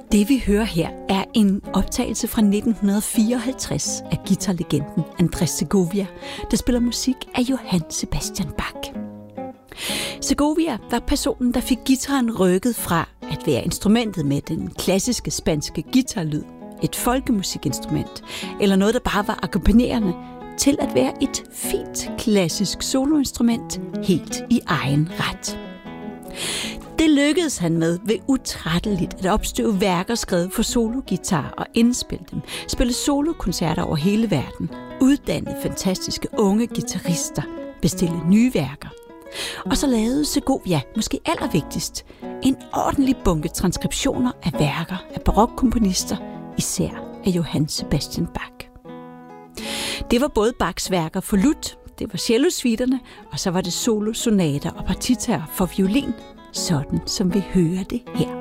Det vi hører her er en optagelse fra 1954 af guitarlegenden Andrés Segovia, der spiller musik af Johann Sebastian Bach. Segovia var personen, der fik guitaren rykket fra at være instrumentet med den klassiske spanske guitarlyd, et folkemusikinstrument, eller noget, der bare var akkompagnerende, til at være et fint klassisk soloinstrument helt i egen ret. Det lykkedes han med ved utrætteligt at opstøve værker skrevet for sologitar og indspille dem, spille solokoncerter over hele verden, uddanne fantastiske unge guitarister, bestille nye værker. Og så lavede Segovia, måske allervigtigst, en ordentlig bunke transkriptioner af værker af barokkomponister, især af Johann Sebastian Bach. Det var både Bachs værker for lut, det var cellosuiterne, og så var det solosonater og partitaer for violin, sådan som vi hører det her.